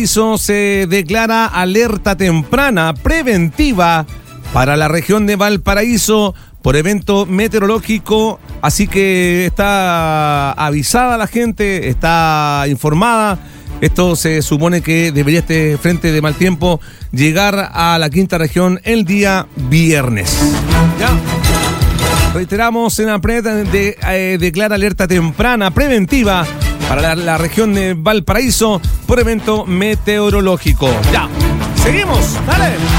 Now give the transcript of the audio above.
Se declara alerta temprana preventiva para la región de Valparaíso por evento meteorológico, así que está avisada la gente, está informada. Esto se supone que debería este frente de mal tiempo llegar a la quinta región el día viernes. ¿Ya? Reiteramos, Senapred declara alerta temprana preventiva para la región de Valparaíso por evento meteorológico. Ya, seguimos, dale.